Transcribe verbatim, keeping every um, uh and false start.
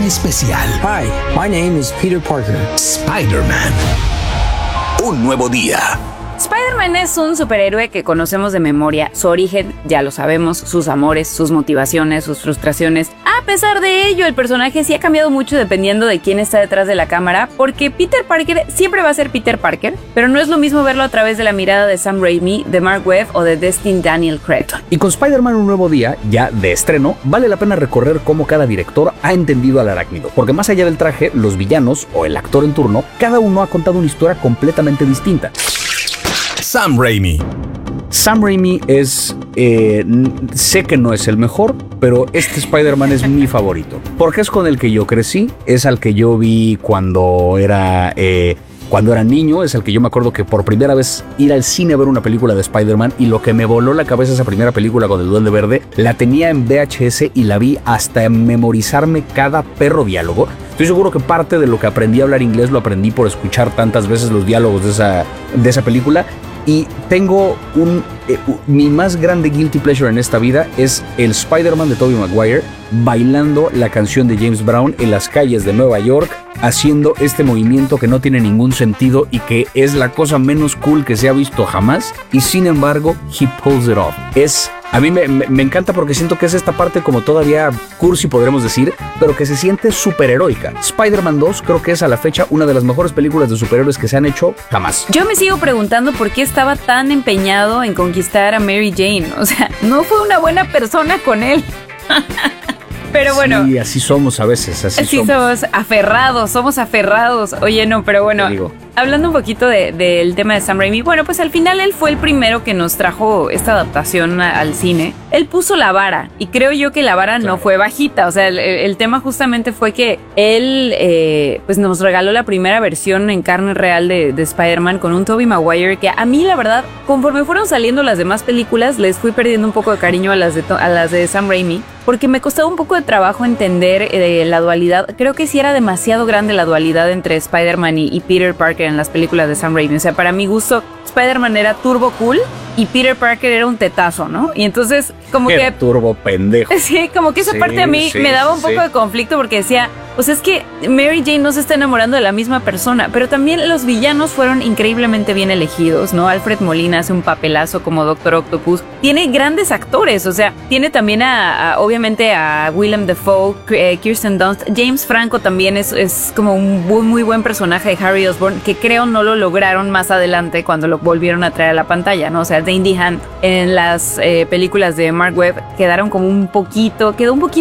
especial. Hi, my name is Peter Parker. Spider-Man. Un nuevo día. Spider-Man es un superhéroe que conocemos de memoria. Su origen, ya lo sabemos, sus amores, sus motivaciones, sus frustraciones. A pesar de ello, el personaje sí ha cambiado mucho dependiendo de quién está detrás de la cámara, porque Peter Parker siempre va a ser Peter Parker, pero no es lo mismo verlo a través de la mirada de Sam Raimi, de Mark Webb o de Destin Daniel Cretton. Y con Spider-Man Un Nuevo Día, ya de estreno, vale la pena recorrer cómo cada director ha entendido al arácnido, porque más allá del traje, los villanos o el actor en turno, cada uno ha contado una historia completamente distinta. Sam Raimi. Sam Raimi es... Eh, sé que no es el mejor, pero este Spider-Man es mi favorito. Porque es con el que yo crecí, es al que yo vi cuando era... Eh, Cuando era niño, es el que yo me acuerdo que por primera vez ir al cine a ver una película de Spider-Man, y lo que me voló la cabeza esa primera película con el Duende Verde, la tenía en V H S y la vi hasta memorizarme cada perro diálogo. Estoy seguro que parte de lo que aprendí a hablar inglés lo aprendí por escuchar tantas veces los diálogos de esa, de esa película. Y tengo un... Eh, mi más grande guilty pleasure en esta vida es el Spider-Man de Tobey Maguire bailando la canción de James Brown en las calles de Nueva York, haciendo este movimiento que no tiene ningún sentido y que es la cosa menos cool que se ha visto jamás, y sin embargo, he pulls it off. Es... A mí me, me, me encanta porque siento que es esta parte como todavía cursi, podremos decir, pero que se siente superheroica. Spider-Man dos creo que es a la fecha una de las mejores películas de superhéroes que se han hecho jamás. Yo me sigo preguntando por qué estaba tan empeñado en conquistar a Mary Jane. O sea, no fue una buena persona con él. Pero bueno. Sí, así somos a veces, así, así somos. somos aferrados, somos aferrados. Oye, no, pero bueno, hablando un poquito de, del tema de Sam Raimi, bueno, pues al final él fue el primero que nos trajo esta adaptación a, al cine. Él puso la vara, y creo yo que la vara claro. no fue bajita. O sea, el, el tema justamente fue que él eh, pues nos regaló la primera versión en carne real de, de Spider-Man con un Tobey Maguire que a mí, la verdad, conforme fueron saliendo las demás películas, les fui perdiendo un poco de cariño a las de, a las de Sam Raimi, porque me costaba un poco de trabajo entender eh, la dualidad. Creo que sí era demasiado grande la dualidad entre Spider-Man y, y Peter Parker en las películas de Sam Raimi. O sea, para mi gusto, Spider-Man era turbo cool y Peter Parker era un tetazo, ¿no? Y entonces, como era que... turbo pendejo. Sí, como que esa sí, parte a mí sí, me daba un poco sí. de conflicto, porque decía, pues es que Mary Jane no se está enamorando de la misma persona, pero también los villanos fueron increíblemente bien elegidos, ¿no? Alfred Molina hace un papelazo como Doctor Octopus. Tiene grandes actores, o sea, tiene también a, a obviamente a Willem Dafoe, eh, Kirsten Dunst. James Franco también es, es como un muy, muy buen personaje de Harry Osborn, que creo no lo lograron más adelante cuando lo volvieron a traer a la pantalla, ¿no? O sea, Dandy Hand en las eh, películas de Mark Webb quedaron como un poquito, quedó un poquito